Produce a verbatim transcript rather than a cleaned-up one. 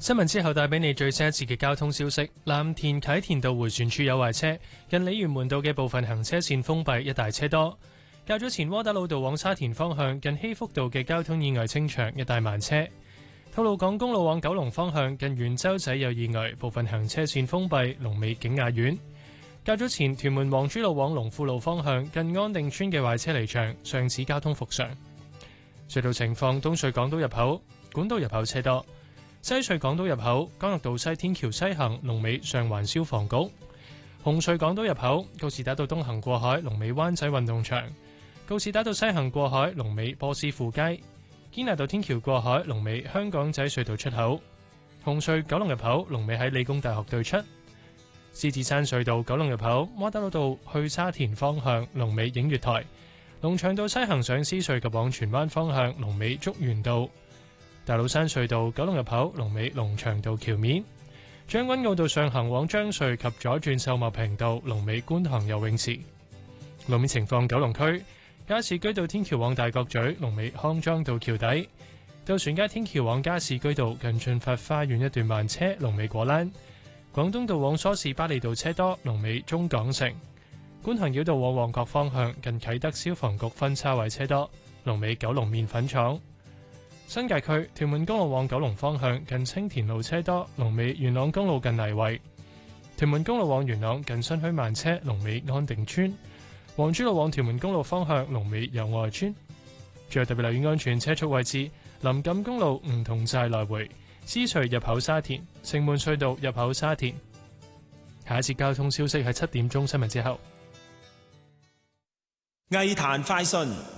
新聞之後帶俾你最新一次嘅交通消息。藍田啟田道迴旋處有壞車，近鯉魚門道嘅部分行車線封閉，一大車多。較早前窩打老道往沙田方向近禧福道嘅交通意外清場，一大慢車。吐露港公路往九龍方向近元洲仔有意外，部分行車線封閉，龍尾景雅苑。較早前屯門皇珠路往龍富路方向近安定村嘅壞車離場，上次交通復常。隧道情況：東隧港島入口管道入口車多。西隧港島入口，干諾道西天橋西行，龍尾上環消防局；紅隧港島入口，告士打道東行過海，龍尾灣仔運動場；告士打道西行過海，龍尾波斯富街；堅拿道天橋過海，龍尾香港仔隧道出口；紅隧九龍入口，龍尾喺理工大學對出；獅子山隧道九龍入口，窩打老道去沙田方向，龍尾映月台；龍翔道西行上獅隧及往荃灣方向，龍尾竹園道。大老山隧道九龍入口，龍尾龍翔道橋面；將軍澳道上行往將隧及左轉秀茂坪道，龍尾觀塘游泳池。路面情況：九龍區加士居道天橋往大角咀，龍尾康莊道橋底；渡船街天橋往加士居道近駿發花園一段慢車，龍尾果欄；廣東道往梳士巴利道車多，龍尾中港城；觀塘繞道往旺角方向近啟德消防局分叉位車多，龍尾九龍麵粉廠。新界區屯門公路往九龍方向近青田路車多，龍尾元朗公路近泥圍；屯門公路往元朗近新墟慢車，龍尾安定村；黃珠路往屯門公路方向，龍尾友愛村。最後特別留意安全車速位置：林錦公路梧桐寨來回、獅隧入口沙田、城門隧道入口沙田。下一次交通消息係七點鐘新聞之後。 藝壇快訊。